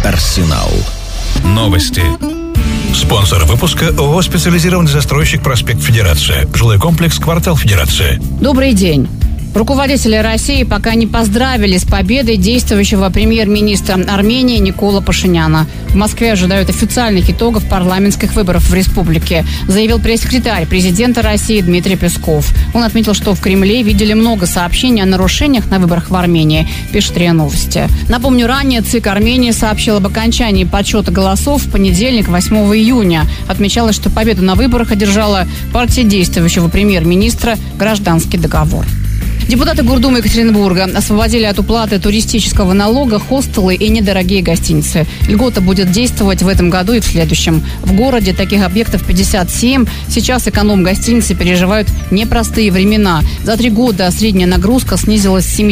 Арсенал. Новости. Спонсор выпуска ООО «Специализированный застройщик Проспект Федерация». Жилой комплекс «Квартал Федерация». Добрый день. Руководители России пока не поздравили с победой действующего премьер-министра Армении Никола Пашиняна. В Москве ожидают официальных итогов парламентских выборов в республике, заявил пресс-секретарь президента России Дмитрий Песков. Он отметил, что в Кремле видели много сообщений о нарушениях на выборах в Армении, пишет РИА Новости. Напомню, ранее ЦИК Армении сообщил об окончании подсчета голосов в понедельник, 8 июня. Отмечалось, что победу на выборах одержала партия действующего премьер-министра «Гражданский договор». Депутаты Гордумы Екатеринбурга освободили от уплаты туристического налога хостелы и недорогие гостиницы. Льгота будет действовать в этом году и в следующем. В городе таких объектов 57. Сейчас эконом-гостиницы переживают непростые времена. За 3 года средняя нагрузка снизилась с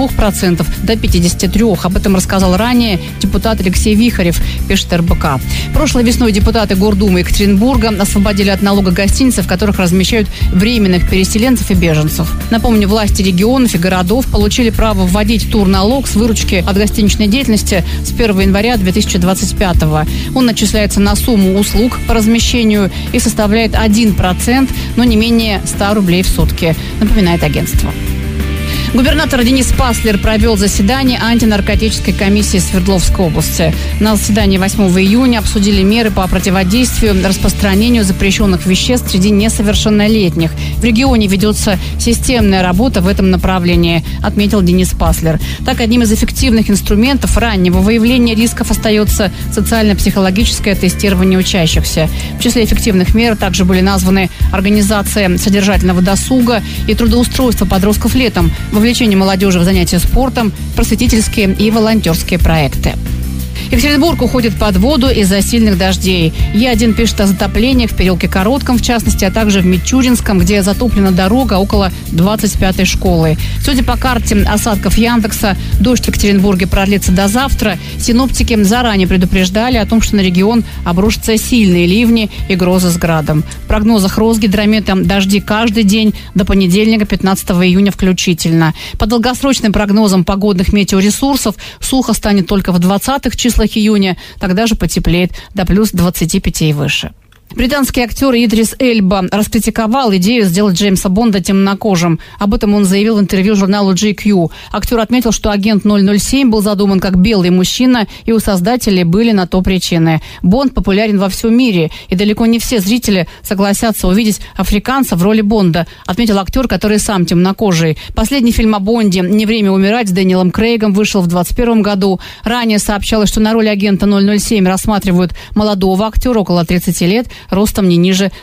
72% до 53%. Об этом рассказал ранее депутат Алексей Вихарев, пишет РБК. Прошлой весной депутаты Гордумы Екатеринбурга освободили от налога гостиницы, в которых размещают временных переселенцев и беженцев. Напомню, власти регионов и городов получили право вводить турналог с выручки от гостиничной деятельности с 1 января 2025 года. Он начисляется на сумму услуг по размещению и составляет 1%, но не менее 100 рублей в сутки, напоминает агентство. Губернатор Денис Паслер провел заседание антинаркотической комиссии Свердловской области. На заседании 8 июня обсудили меры по противодействию распространению запрещенных веществ среди несовершеннолетних. В регионе ведется системная работа в этом направлении, отметил Денис Паслер. Так, одним из эффективных инструментов раннего выявления рисков остается социально-психологическое тестирование учащихся. В числе эффективных мер также были названы организация содержательного досуга и трудоустройство подростков летом, вовлечение молодежи в занятия спортом, просветительские и волонтерские проекты. Екатеринбург уходит под воду из-за сильных дождей. Е1 пишет о затоплениях в переулке Коротком, в частности, а также в Мичуринском, где затоплена дорога около 25-й школы. Судя по карте осадков Яндекса, дождь в Екатеринбурге продлится до завтра. Синоптики заранее предупреждали о том, что на регион обрушатся сильные ливни и грозы с градом. В прогнозах Росгидромета дожди каждый день до понедельника, 15 июня включительно. По долгосрочным прогнозам погодных метеоресурсов сухо станет только в 20-х числах июня, тогда же потеплеет до плюс 25 и выше. Британский актер Идрис Эльба раскритиковал идею сделать Джеймса Бонда темнокожим. Об этом он заявил в интервью журналу GQ. Актер отметил, что агент 007 был задуман как белый мужчина, и у создателей были на то причины. Бонд популярен во всем мире, и далеко не все зрители согласятся увидеть африканца в роли Бонда, отметил актер, который сам темнокожий. Последний фильм о Бонде «Не время умирать» с Дэниелом Крейгом вышел в 2021 году. Ранее сообщалось, что на роль агента 007 рассматривают молодого актера около 30 лет, ростом не ниже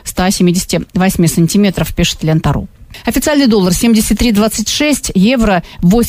178 сантиметров, пишет Лента.ру. Официальный доллар 73.26, евро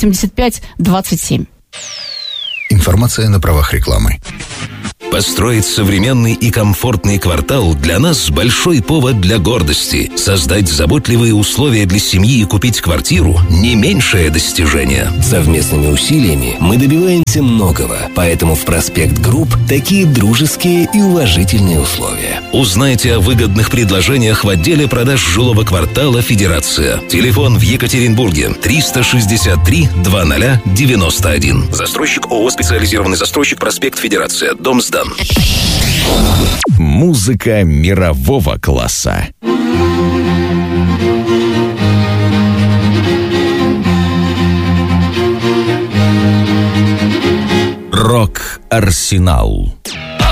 85.27. Информация на правах рекламы. Построить современный и комфортный квартал для нас большой повод для гордости. Создать заботливые условия для семьи и купить квартиру – не меньшее достижение. Совместными усилиями мы добиваемся многого, поэтому в Проспект Групп такие дружеские и уважительные условия. Узнайте о выгодных предложениях в отделе продаж жилого квартала «Федерация». Телефон в Екатеринбурге 363 2091. Застройщик ООО «Специализированный застройщик Проспект Федерация». Дом сдан. Музыка мирового класса. Рок-Арсенал.